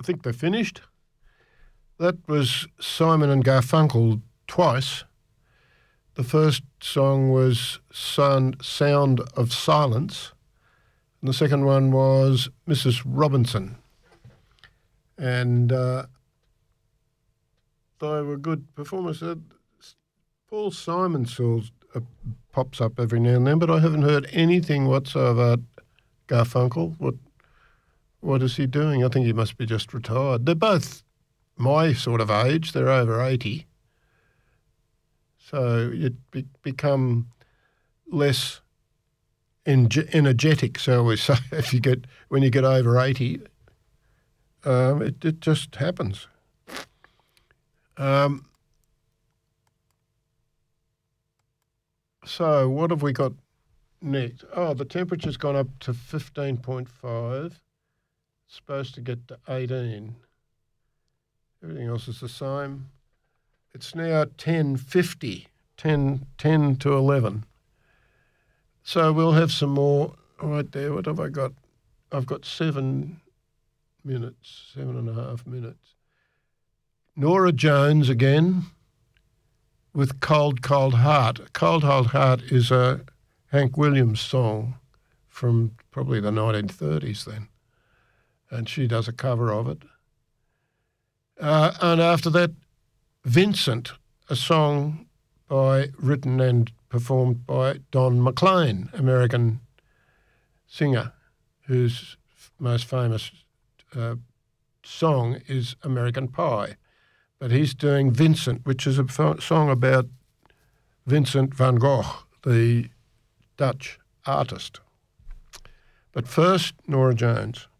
I think they finished. That was Simon and Garfunkel twice. The first song was Sound of Silence, and the second one was Mrs. Robinson. And they were good performers. Paul Simon still pops up every now and then, but I haven't heard anything whatsoever about Garfunkel. What is he doing? I think he must be just retired. They're both my sort of age. They're over 80. So you become less energetic, so we say, when you get over 80. It just happens. So what have we got next? Oh, the temperature's gone up to 15.5. It's supposed to get to 18. Everything else is the same. It's now 10:50, 10 to 11. So we'll have some more right there. What have I got? I've got 7 minutes, 7.5 minutes. Nora Jones again with Cold, Cold Heart. Cold, Cold Heart is a Hank Williams song from probably the 1930s then. And she does a cover of it. And after that, Vincent, a song written and performed by Don McLean, American singer, whose most famous song is American Pie. But he's doing Vincent, which is a song about Vincent van Gogh, the Dutch artist. But first, Nora Jones.